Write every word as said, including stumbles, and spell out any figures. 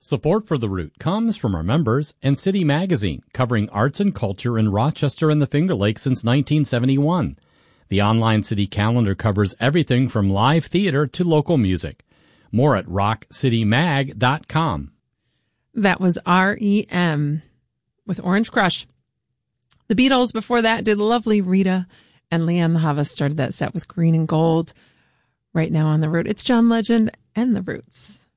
Support for The Root comes from our members and City Magazine, covering arts and culture in Rochester and the Finger Lakes since nineteen seventy-one. The online city calendar covers everything from live theater to local music. More at rock city mag dot com. That was R E M with Orange Crush. The Beatles before that did Lovely Rita, and Leanne Havas started that set with Green and Gold. Right now on The Root, it's John Legend and The Roots.